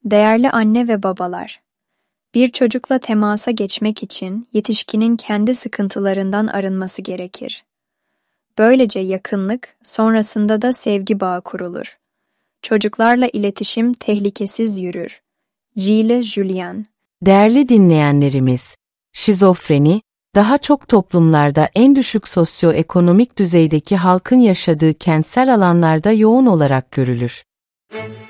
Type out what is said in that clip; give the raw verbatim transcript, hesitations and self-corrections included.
Değerli anne ve babalar, bir çocukla temasa geçmek için yetişkinin kendi sıkıntılarından arınması gerekir. Böylece yakınlık, sonrasında da sevgi bağı kurulur. Çocuklarla iletişim tehlikesiz yürür. Gilles Julien. Değerli dinleyenlerimiz, şizofreni, daha çok toplumlarda en düşük sosyoekonomik düzeydeki halkın yaşadığı kentsel alanlarda yoğun olarak görülür.